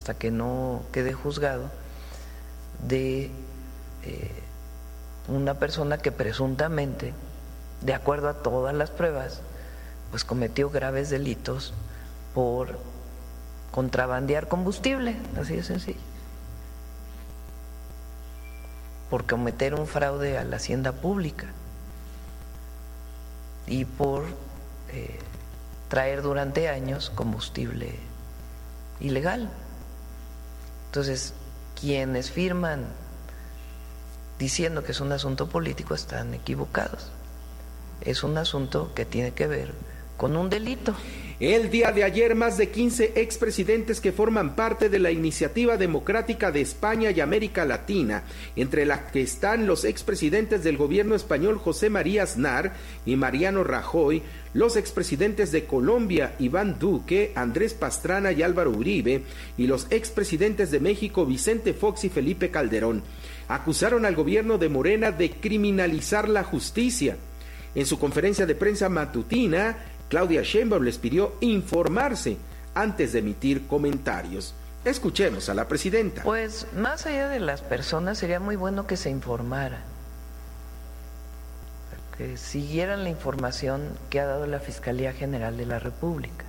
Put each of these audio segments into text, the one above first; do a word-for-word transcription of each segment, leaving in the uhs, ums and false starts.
hasta que no quede juzgado, de eh, una persona que presuntamente, de acuerdo a todas las pruebas, pues cometió graves delitos por contrabandear combustible, así de sencillo, por cometer un fraude a la hacienda pública y por eh, traer durante años combustible ilegal. Entonces, quienes firman diciendo que es un asunto político están equivocados. Es un asunto que tiene que ver con un delito. El día de ayer, más de quince expresidentes que forman parte de la Iniciativa Democrática de España y América Latina, entre las que están los expresidentes del gobierno español José María Aznar y Mariano Rajoy, los expresidentes de Colombia Iván Duque, Andrés Pastrana y Álvaro Uribe, y los expresidentes de México Vicente Fox y Felipe Calderón, acusaron al gobierno de Morena de criminalizar la justicia. En su conferencia de prensa matutina, Claudia Sheinbaum les pidió informarse antes de emitir comentarios. Escuchemos a la presidenta. Pues más allá de las personas, sería muy bueno que se informara, que siguieran la información que ha dado la Fiscalía General de la República.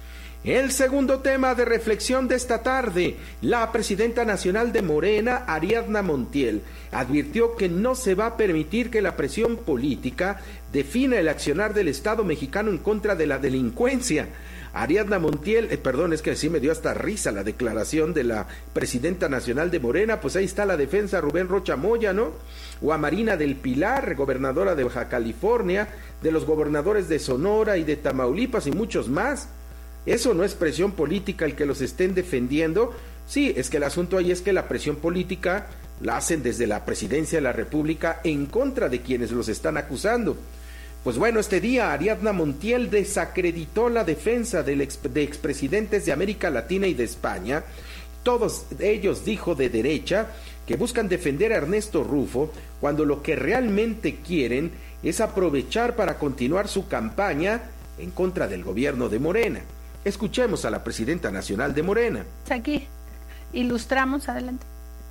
El segundo tema de reflexión de esta tarde, la presidenta nacional de Morena, Ariadna Montiel, advirtió que no se va a permitir que la presión política defina el accionar del Estado mexicano en contra de la delincuencia. Ariadna Montiel, eh, perdón, es que sí me dio hasta risa la declaración de la presidenta nacional de Morena, pues ahí está la defensa Rubén Rocha Moya, ¿no? O a Marina del Pilar, gobernadora de Baja California, de los gobernadores de Sonora y de Tamaulipas y muchos más. ¿Eso no es presión política el que los estén defendiendo? Sí, es que el asunto ahí es que la presión política la hacen desde la presidencia de la República en contra de quienes los están acusando. Pues bueno, este día Ariadna Montiel desacreditó la defensa del ex, de expresidentes de América Latina y de España, todos ellos, dijo, de derecha, que buscan defender a Ernesto Rufo cuando lo que realmente quieren es aprovechar para continuar su campaña en contra del gobierno de Morena. Escuchemos a la presidenta nacional de Morena. Aquí ilustramos, adelante,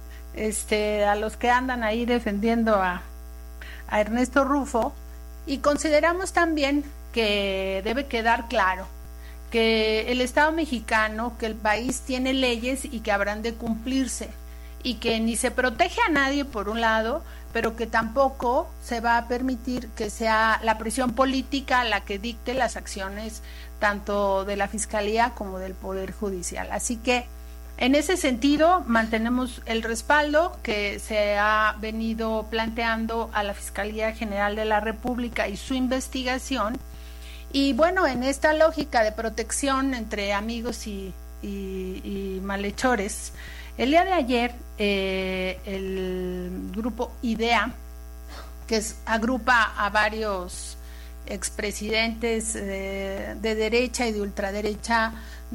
este, a los que andan ahí defendiendo a, a Ernesto Rufo, y consideramos también que debe quedar claro que el Estado mexicano, que el país tiene leyes y que habrán de cumplirse, y que ni se protege a nadie por un lado, pero que tampoco se va a permitir que sea la presión política la que dicte las acciones tanto de la Fiscalía como del Poder Judicial. Así que en ese sentido mantenemos el respaldo que se ha venido planteando a la Fiscalía General de la República y su investigación, y bueno, en esta lógica de protección entre amigos y, y, y malhechores, el día de ayer eh, el grupo IDEA, que es, agrupa a varios expresidentes eh, de derecha y de ultraderecha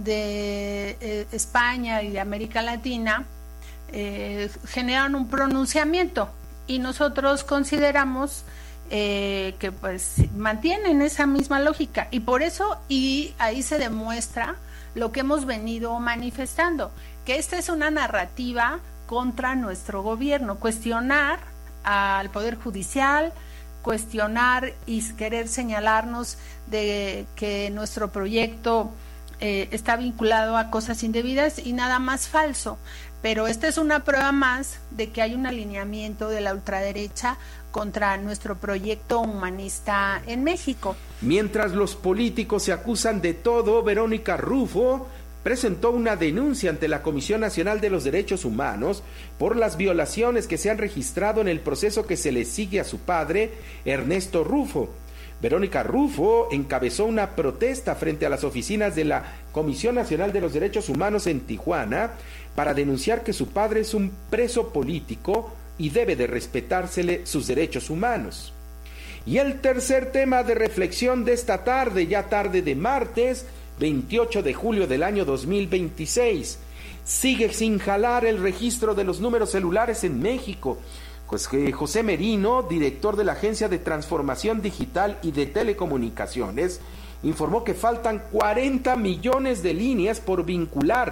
de eh, España y de América Latina, eh, generaron un pronunciamiento, y nosotros consideramos eh, que pues mantienen esa misma lógica, y por eso, y ahí se demuestra lo que hemos venido manifestando, que esta es una narrativa contra nuestro gobierno, cuestionar al Poder Judicial, cuestionar y querer señalarnos de que nuestro proyecto eh, está vinculado a cosas indebidas, y nada más falso. Pero esta es una prueba más de que hay un alineamiento de la ultraderecha contra nuestro proyecto humanista en México. Mientras los políticos se acusan de todo, Verónica Rufo presentó una denuncia ante la Comisión Nacional de los Derechos Humanos por las violaciones que se han registrado en el proceso que se le sigue a su padre, Ernesto Rufo. Verónica Rufo encabezó una protesta frente a las oficinas de la Comisión Nacional de los Derechos Humanos en Tijuana para denunciar que su padre es un preso político y debe de respetársele sus derechos humanos. Y el tercer tema de reflexión de esta tarde, ya tarde de martes, veintiocho de julio del año dos mil veintiséis, sigue sin jalar el registro de los números celulares en México. Pues que José Merino, director de la Agencia de Transformación Digital y de Telecomunicaciones, informó que faltan cuarenta millones de líneas por vincular,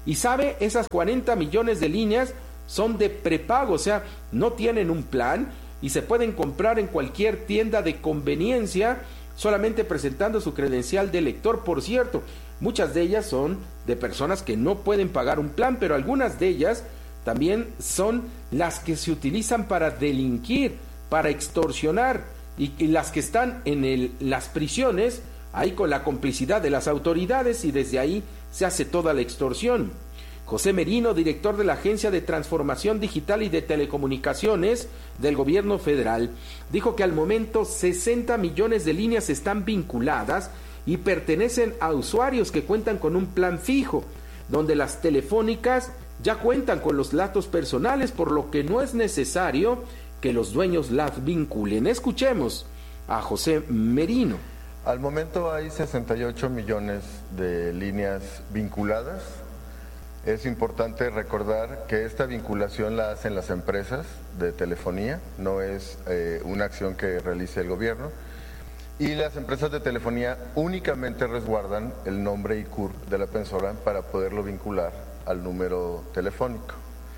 Y sabe, esas cuarenta millones de líneas son de prepago, o sea, no tienen un plan y se pueden comprar en cualquier tienda de conveniencia, solamente presentando su credencial de lector. Por cierto, muchas de ellas son de personas que no pueden pagar un plan, pero algunas de ellas también son las que se utilizan para delinquir, para extorsionar, y, y las que están en el, las prisiones, ahí con la complicidad de las autoridades, y desde ahí se hace toda la extorsión. José Merino, director de la Agencia de Transformación Digital y de Telecomunicaciones del Gobierno Federal, dijo que al momento sesenta millones de líneas están vinculadas y pertenecen a usuarios que cuentan con un plan fijo, donde las telefónicas ya cuentan con los datos personales, por lo que no es necesario que los dueños las vinculen. Escuchemos a José Merino. Al momento hay sesenta y ocho millones de líneas vinculadas. Es importante recordar que esta vinculación la hacen las empresas de telefonía, no es eh, una acción que realice el gobierno. Y las empresas de telefonía únicamente resguardan el nombre y C U R de la persona para poderlo vincular al número telefónico.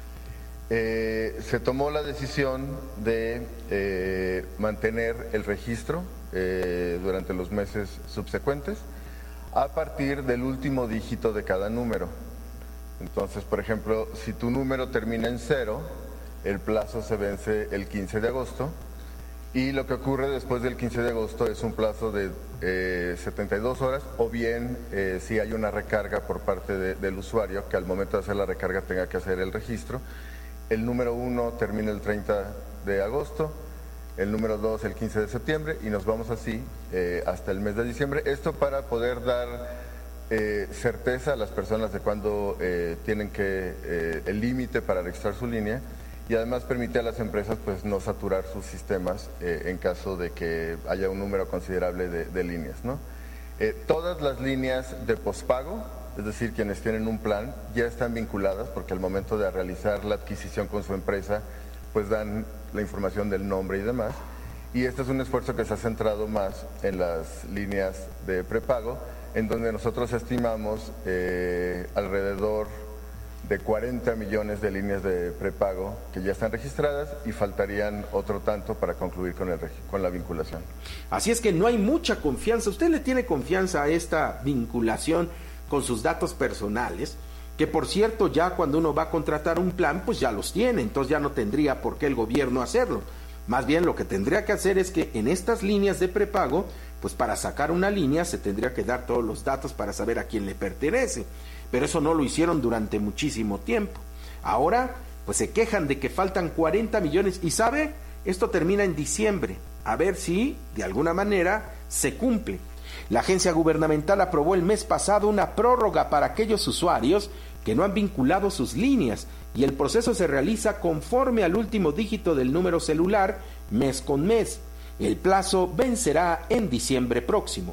Eh, se tomó la decisión de eh, mantener el registro eh, durante los meses subsecuentes a partir del último dígito de cada número. Entonces, por ejemplo, si tu número termina en cero, el plazo se vence el quince de agosto, y lo que ocurre después del quince de agosto es un plazo de eh, setenta y dos horas, o bien eh, si hay una recarga por parte de, del usuario, que al momento de hacer la recarga tenga que hacer el registro. El número uno termina el treinta de agosto, el número dos el quince de septiembre, y nos vamos así eh, hasta el mes de diciembre. Esto para poder dar eh, certeza a las personas de cuándo eh, tienen que, eh, el límite para registrar su línea, y además permite a las empresas pues no saturar sus sistemas eh, en caso de que haya un número considerable de, de líneas, ¿no? Eh, todas las líneas de pospago, es decir, quienes tienen un plan, ya están vinculadas, porque al momento de realizar la adquisición con su empresa, pues dan la información del nombre y demás. Y este es un esfuerzo que se ha centrado más en las líneas de prepago, en donde nosotros estimamos eh, alrededor de cuarenta millones de líneas de prepago que ya están registradas, y faltarían otro tanto para concluir con, el, con la vinculación. Así es que no hay mucha confianza. ¿Usted le tiene confianza a esta vinculación con sus datos personales? Que por cierto, ya cuando uno va a contratar un plan, pues ya los tiene, entonces ya no tendría por qué el gobierno hacerlo. Más bien lo que tendría que hacer es que en estas líneas de prepago, pues para sacar una línea se tendría que dar todos los datos para saber a quién le pertenece. Pero eso no lo hicieron durante muchísimo tiempo. Ahora, pues se quejan de que faltan cuarenta millones, y ¿sabe? Esto termina en diciembre. A ver si, de alguna manera, se cumple. La agencia gubernamental aprobó el mes pasado una prórroga para aquellos usuarios que no han vinculado sus líneas, y el proceso se realiza conforme al último dígito del número celular, mes con mes. El plazo vencerá en diciembre próximo.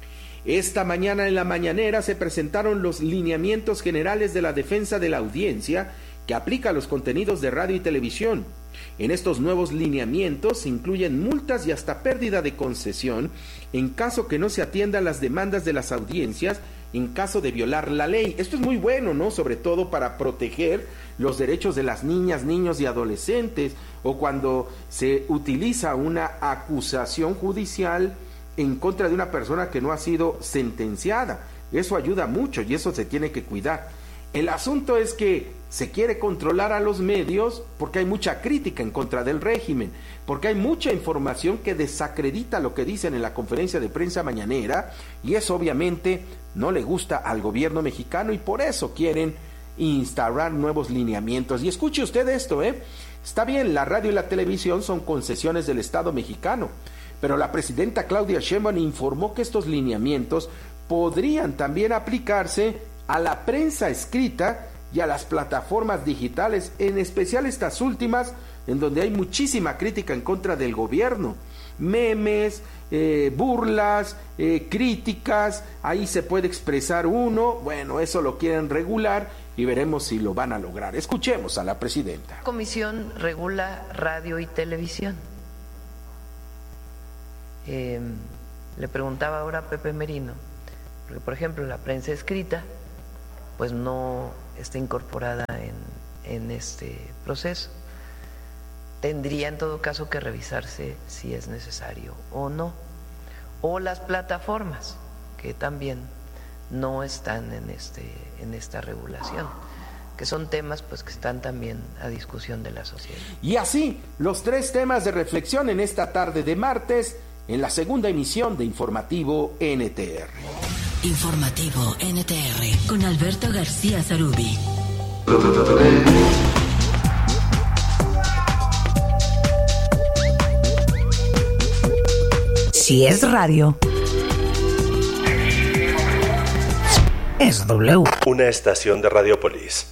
Esta mañana en la mañanera se presentaron los lineamientos generales de la defensa de la audiencia que aplica a los contenidos de radio y televisión. En estos nuevos lineamientos se incluyen multas y hasta pérdida de concesión en caso que no se atiendan las demandas de las audiencias en caso de violar la ley. Esto es muy bueno, ¿no? Sobre todo para proteger los derechos de las niñas, niños y adolescentes, o cuando se utiliza una acusación judicial en contra de una persona que no ha sido sentenciada. Eso ayuda mucho y eso se tiene que cuidar. El asunto es que se quiere controlar a los medios porque hay mucha crítica en contra del régimen, porque hay mucha información que desacredita lo que dicen en la conferencia de prensa mañanera, y eso obviamente no le gusta al gobierno mexicano, y por eso quieren instaurar nuevos lineamientos. Y escuche usted esto, ¿eh? Está bien, la radio y la televisión son concesiones del Estado mexicano, pero la presidenta Claudia Sheinbaum informó que estos lineamientos podrían también aplicarse a la prensa escrita y a las plataformas digitales, en especial estas últimas, en donde hay muchísima crítica en contra del gobierno. Memes, eh, burlas, eh, críticas, ahí se puede expresar uno. Bueno, eso lo quieren regular y veremos si lo van a lograr. Escuchemos a la presidenta. La comisión regula radio y televisión. Eh, le preguntaba ahora a Pepe Merino, porque por ejemplo la prensa escrita pues no está incorporada en, en este proceso. Tendría en todo caso que revisarse si es necesario o no. O las plataformas, que también no están en, este, en esta regulación, que son temas pues que están también a discusión de la sociedad. Y así, los tres temas de reflexión en esta tarde de martes, en la segunda emisión de Informativo N T R. Informativo N T R, con Alberto García Zarubi. Si es radio, es W. Una estación de Radiopolis.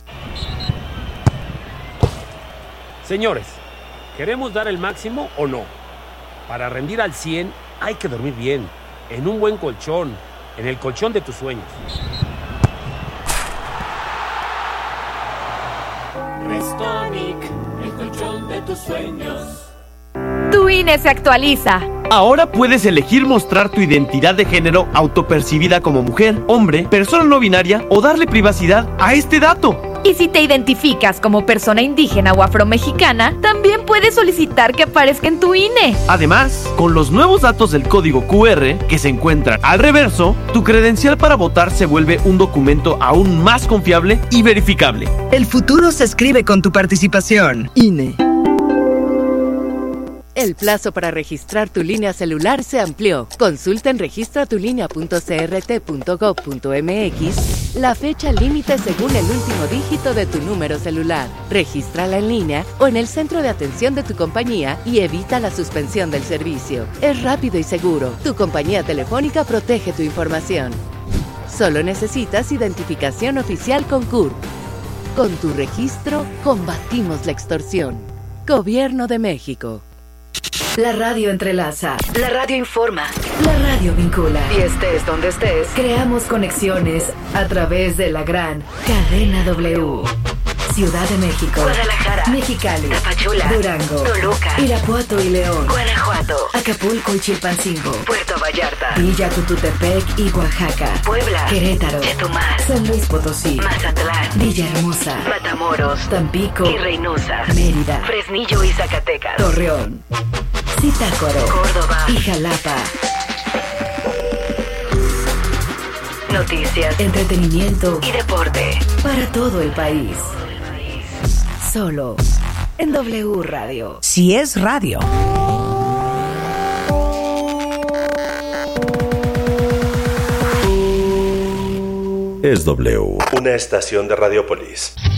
Señores, ¿queremos dar el máximo o no? Para rendir al cien hay que dormir bien, en un buen colchón, en el colchón de tus sueños. Restonic, el colchón de tus sueños. Tu I N E se actualiza. Ahora puedes elegir mostrar tu identidad de género autopercibida como mujer, hombre, persona no binaria o darle privacidad a este dato. Y si te identificas como persona indígena o afromexicana, también puedes solicitar que aparezca en tu I N E. Además, con los nuevos datos del código Q R que se encuentran al reverso, tu credencial para votar se vuelve un documento aún más confiable y verificable. El futuro se escribe con tu participación. I N E. El plazo para registrar tu línea celular se amplió. Consulta en registratulínea punto c r t punto gov punto m x la fecha límite según el último dígito de tu número celular. Regístrala en línea o en el centro de atención de tu compañía y evita la suspensión del servicio. Es rápido y seguro. Tu compañía telefónica protege tu información. Solo necesitas identificación oficial con C U R P. Con tu registro, combatimos la extorsión. Gobierno de México. La radio entrelaza, la radio informa, la radio vincula. Y estés donde estés, creamos conexiones a través de la gran cadena W. Ciudad de México, Guadalajara, Mexicali, Tapachula, Durango, Toluca, Irapuato y León, Guanajuato, Acapulco y Chilpancingo, Puerto Vallarta, Villa Cututepec y Oaxaca, Puebla, Querétaro, Chetumal, San Luis Potosí, Mazatlán, Villahermosa, Matamoros, Tampico y Reynosa, Mérida, Fresnillo y Zacatecas, Torreón, Zitácuaro, Córdoba y Jalapa. Noticias, entretenimiento y deporte para todo el país. Solo en W Radio. Si es radio. Es W. Una estación de Radiopolis.